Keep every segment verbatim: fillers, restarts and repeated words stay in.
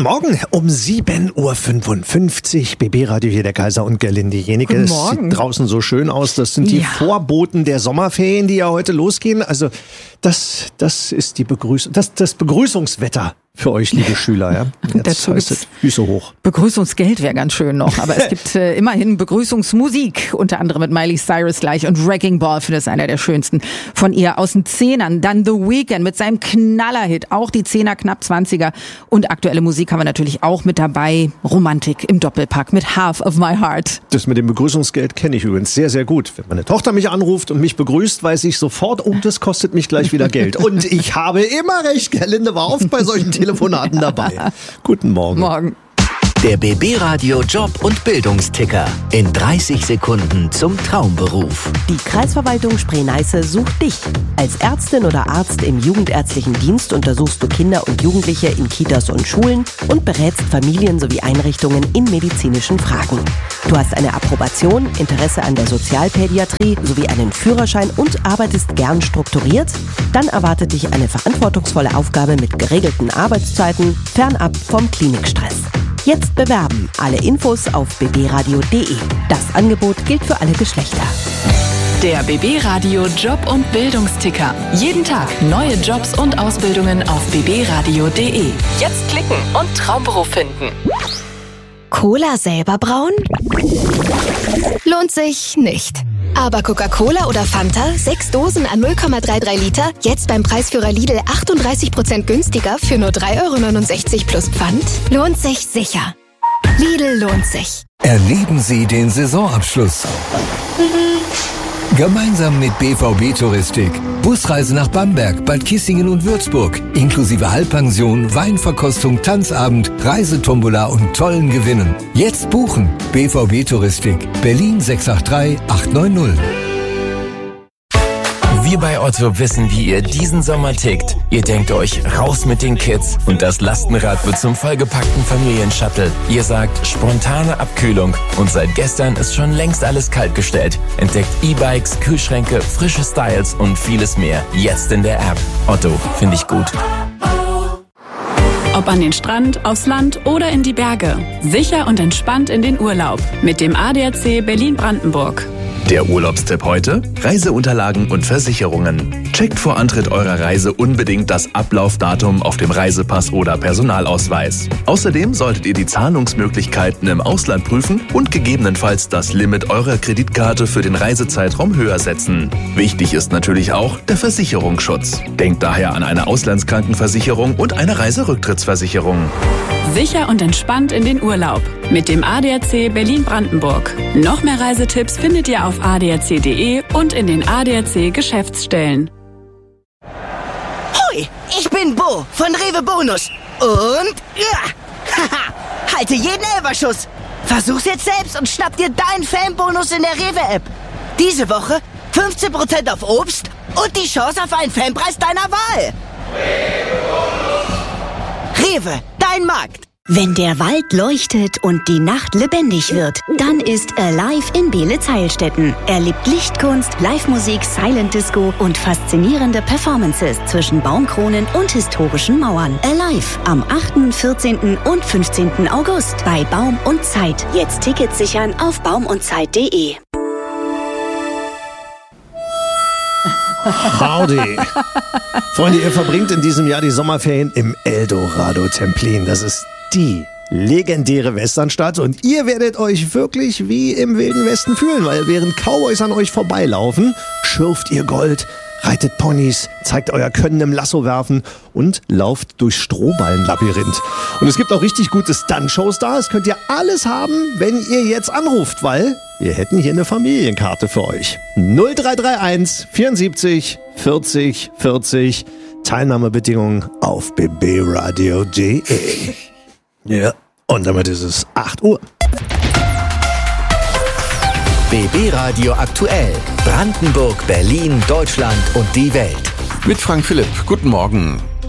Morgen um sieben Uhr fünfundfünfzig. B B-Radio hier, der Kaiser und Gerlinde Jenike. Es sieht draußen so schön aus. Das sind die ja. Vorboten der Sommerferien, die ja heute losgehen. Also das, das ist die Begrüßung, das, das Begrüßungswetter für euch, liebe Schüler. Ja? Jetzt heißt es Füße hoch. Begrüßungsgeld wäre ganz schön noch, aber es gibt äh, immerhin Begrüßungsmusik, unter anderem mit Miley Cyrus gleich und Wrecking Ball, finde ich einer der schönsten von ihr aus den Zehnern. Dann The Weeknd mit seinem Knallerhit, auch die Zehner, knapp zwanziger und aktuelle Musik haben wir natürlich auch mit dabei. Romantik im Doppelpack mit Half of My Heart. Das mit dem Begrüßungsgeld kenne ich übrigens sehr, sehr gut. Wenn meine Tochter mich anruft und mich begrüßt, weiß ich sofort, oh, das kostet mich gleich wieder Geld. Und ich habe immer recht, Gerlinde war oft bei solchen Telefonaten dabei. Guten Morgen. Morgen. Der B B-Radio Job- und Bildungsticker. In dreißig Sekunden zum Traumberuf. Die Kreisverwaltung Spree-Neiße sucht dich. Als Ärztin oder Arzt im jugendärztlichen Dienst untersuchst du Kinder und Jugendliche in Kitas und Schulen und berätst Familien sowie Einrichtungen in medizinischen Fragen. Du hast eine Approbation, Interesse an der Sozialpädiatrie sowie einen Führerschein und arbeitest gern strukturiert? Dann erwartet dich eine verantwortungsvolle Aufgabe mit geregelten Arbeitszeiten, fernab vom Klinikstress. Jetzt bewerben. Alle Infos auf b b radio punkt d e. Das Angebot gilt für alle Geschlechter. Der B B-Radio Job- und Bildungsticker. Jeden Tag neue Jobs und Ausbildungen auf b b radio punkt d e. Jetzt klicken und Traumberuf finden. Cola selber brauen? Lohnt sich nicht. Aber Coca-Cola oder Fanta, sechs Dosen an null Komma dreiunddreißig Liter, jetzt beim Preisführer Lidl achtunddreißig Prozent günstiger für nur drei Euro neunundsechzig plus Pfand? Lohnt sich sicher. Lidl lohnt sich. Erleben Sie den Saisonabschluss gemeinsam mit B V B Touristik. Busreise nach Bamberg, Bad Kissingen und Würzburg. Inklusive Halbpension, Weinverkostung, Tanzabend, Reisetombola und tollen Gewinnen. Jetzt buchen. B V B Touristik. Berlin sechs acht drei acht neun null. Wir bei Otto wissen, wie ihr diesen Sommer tickt. Ihr denkt euch, raus mit den Kids und das Lastenrad wird zum vollgepackten Familienshuttle. Ihr sagt, spontane Abkühlung und seit gestern ist schon längst alles kaltgestellt. Entdeckt E-Bikes, Kühlschränke, frische Styles und vieles mehr. Jetzt in der App. Otto, finde ich gut. Ob an den Strand, aufs Land oder in die Berge. Sicher und entspannt in den Urlaub. Mit dem A D A C Berlin-Brandenburg. Der Urlaubstipp heute? Reiseunterlagen und Versicherungen. Checkt vor Antritt eurer Reise unbedingt das Ablaufdatum auf dem Reisepass oder Personalausweis. Außerdem solltet ihr die Zahlungsmöglichkeiten im Ausland prüfen und gegebenenfalls das Limit eurer Kreditkarte für den Reisezeitraum höher setzen. Wichtig ist natürlich auch der Versicherungsschutz. Denkt daher an eine Auslandskrankenversicherung und eine Reiserücktrittsversicherung. Sicher und entspannt in den Urlaub. Mit dem A D A C Berlin-Brandenburg. Noch mehr Reisetipps findet ihr auf a d a c punkt d e und in den A D A C Geschäftsstellen. Hoi, ich bin Bo von Rewe Bonus. Und ja, haha, halte jeden Elferschuss. Versuch's jetzt selbst und schnapp dir deinen Fanbonus in der Rewe-App. Diese Woche fünfzehn Prozent auf Obst und die Chance auf einen Fanpreis deiner Wahl. Rewe, dein Markt. Wenn der Wald leuchtet und die Nacht lebendig wird, dann ist Alive in Beelitz-Heilstätten. Erlebt Lichtkunst, Live-Musik, Silent Disco und faszinierende Performances zwischen Baumkronen und historischen Mauern. Alive am achten, vierzehnten und fünfzehnten August bei Baum und Zeit. Jetzt Tickets sichern auf baum und zeit punkt de. Howdy. Freunde, ihr verbringt in diesem Jahr die Sommerferien im Eldorado Templin. Das ist die legendäre Westernstadt und ihr werdet euch wirklich wie im Wilden Westen fühlen, weil während Cowboys an euch vorbeilaufen, schürft ihr Gold, reitet Ponys, zeigt euer Können im Lasso werfen und lauft durch Strohballenlabyrinth. Und es gibt auch richtig gute Stunt-Shows da. Das könnt ihr alles haben, wenn ihr jetzt anruft, weil wir hätten hier eine Familienkarte für euch. null drei drei eins vierundsiebzig vierzig vierzig. Teilnahmebedingungen auf b b radio punkt d e. Ja, und damit ist es acht Uhr. B B-Radio aktuell. Brandenburg, Berlin, Deutschland und die Welt. Mit Frank Philipp. Guten Morgen.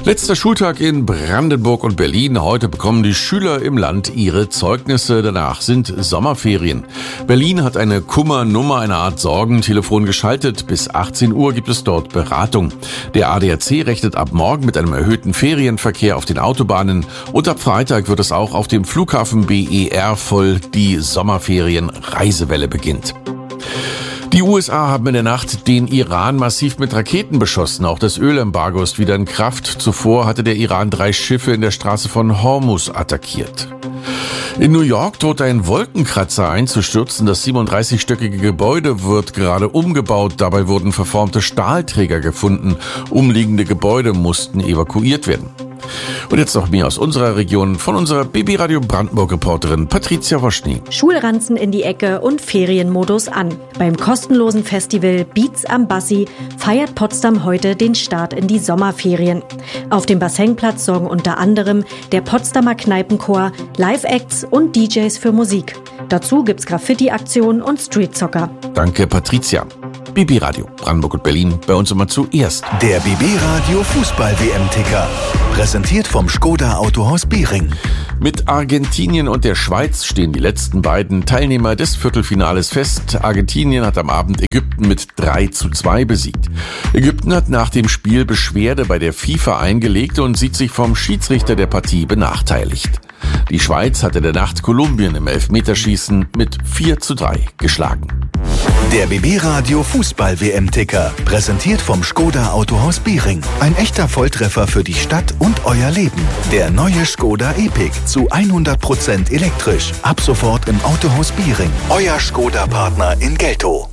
Letzter Schultag in Brandenburg und Berlin. Heute bekommen die Schüler im Land ihre Zeugnisse. Danach sind Sommerferien. Berlin hat eine Kummernummer, eine Art Sorgentelefon geschaltet. Bis achtzehn Uhr gibt es dort Beratung. Der A D A C rechnet ab morgen mit einem erhöhten Ferienverkehr auf den Autobahnen. Und ab Freitag wird es auch auf dem Flughafen B E R voll. Die Sommerferien-Reisewelle beginnt. Die U S A haben in der Nacht den Iran massiv mit Raketen beschossen. Auch das Ölembargo ist wieder in Kraft. Zuvor hatte der Iran drei Schiffe in der Straße von Hormuz attackiert. In New York droht ein Wolkenkratzer einzustürzen. Das siebenunddreißigstöckige Gebäude wird gerade umgebaut. Dabei wurden verformte Stahlträger gefunden. Umliegende Gebäude mussten evakuiert werden. Und jetzt noch mehr aus unserer Region von unserer B B Radio Brandenburg-Reporterin Patricia Woschny. Schulranzen in die Ecke und Ferienmodus an. Beim kostenlosen Festival Beats am Bassi feiert Potsdam heute den Start in die Sommerferien. Auf dem Bassenplatz sorgen unter anderem der Potsdamer Kneipenchor, Live-Acts und D Js für Musik. Dazu gibt's Graffiti-Aktionen und Streetzocker. Danke, Patricia. B B Radio Brandenburg und Berlin, bei uns immer zuerst. Der B B Radio Fußball-W M-Ticker. Präsentiert vom Skoda Autohaus Biering. Mit Argentinien und der Schweiz stehen die letzten beiden Teilnehmer des Viertelfinales fest. Argentinien hat am Abend Ägypten mit drei zu zwei besiegt. Ägypten hat nach dem Spiel Beschwerde bei der FIFA eingelegt und sieht sich vom Schiedsrichter der Partie benachteiligt. Die Schweiz hat in der Nacht Kolumbien im Elfmeterschießen mit vier zu drei geschlagen. Der B B Radio Fußball-W M-Ticker. Präsentiert vom Skoda Autohaus Biering. Ein echter Volltreffer für die Stadt und euer Leben. Der neue Skoda Epic zu hundert Prozent elektrisch. Ab sofort im Autohaus Biering. Euer Skoda-Partner in Geltow.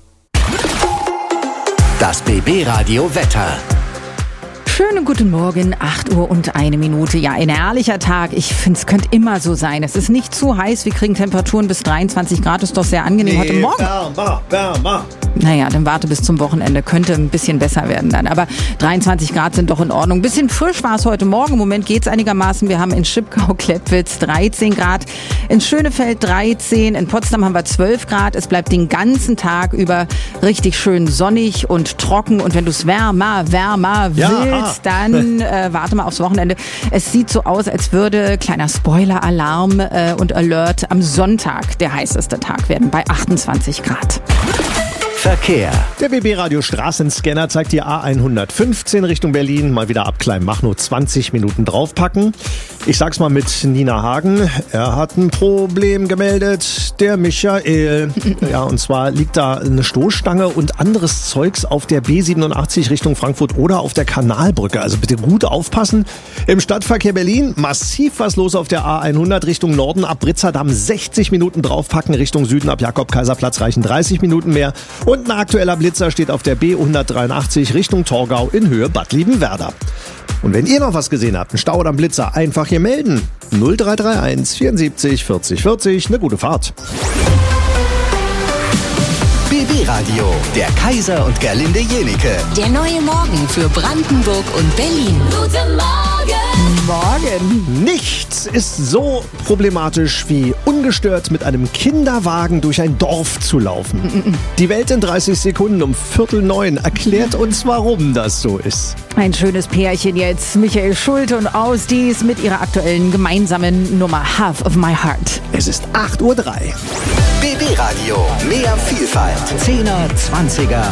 Das B B Radio Wetter. Schönen guten Morgen, acht Uhr und eine Minute. Ja, ein herrlicher Tag. Ich finde, es könnte immer so sein. Es ist nicht zu heiß. Wir kriegen Temperaturen bis dreiundzwanzig Grad. Ist doch sehr angenehm nee, heute Morgen. Wärmer, wärmer. Naja, dann warte bis zum Wochenende. Könnte ein bisschen besser werden dann. Aber dreiundzwanzig Grad sind doch in Ordnung. Ein bisschen frisch war es heute Morgen. Im Moment geht's einigermaßen. Wir haben in Schipkau-Klettwitz dreizehn Grad. In Schönefeld dreizehn. In Potsdam haben wir zwölf Grad. Es bleibt den ganzen Tag über richtig schön sonnig und trocken. Und wenn du es wärmer, wärmer willst, ja, dann äh, warte mal aufs Wochenende. Es sieht so aus, als würde, kleiner Spoiler-Alarm äh, und Alert, am Sonntag der heißeste Tag werden bei achtundzwanzig Grad. Verkehr. Der B B Radio Straßenscanner zeigt die A hundertfünfzehn Richtung Berlin. Mal wieder ab Kleinmachnow zwanzig Minuten draufpacken. Ich sag's mal mit Nina Hagen. Er hat ein Problem gemeldet. Der Michael. Ja, und zwar liegt da eine Stoßstange und anderes Zeugs auf der B siebenundachtzig Richtung Frankfurt oder auf der Kanalbrücke. Also bitte gut aufpassen. Im Stadtverkehr Berlin massiv was los auf der A hundert Richtung Norden. Ab Britzerdamm sechzig Minuten draufpacken. Richtung Süden ab Jakob-Kaiser-Platz reichen dreißig Minuten mehr. Und ein aktueller Blitzer steht auf der B hundertdreiundachtzig Richtung Torgau in Höhe Bad Liebenwerda. Und wenn ihr noch was gesehen habt, einen Stau oder einen Blitzer, einfach hier melden. null drei drei eins vierundsiebzig vierzig vierzig, eine gute Fahrt. B B Radio, der Kaiser und Gerlinde Jenike. Der neue Morgen für Brandenburg und Berlin. Guten Morgen! Morgen! Nichts ist so problematisch wie ungestört mit einem Kinderwagen durch ein Dorf zu laufen. Die Welt in dreißig Sekunden um Viertel neun erklärt uns, warum das so ist. Ein schönes Pärchen jetzt, Michael Schulte und Ausdies mit ihrer aktuellen gemeinsamen Nummer Half of My Heart. Es ist acht Uhr drei. B B Radio, mehr Vielfalt. Zehner, Zwanziger